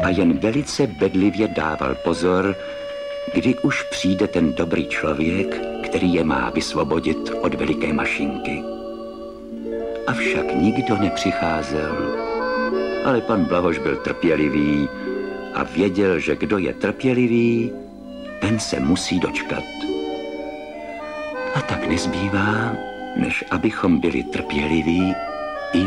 a jen velice bedlivě dával pozor, kdy už přijde ten dobrý člověk, který je má vysvobodit od veliké mašinky. Avšak nikdo nepřicházel, ale pan Blahoš byl trpělivý a věděl, že kdo je trpělivý, ten se musí dočkat. A tak nezbývá, než abychom byli trpěliví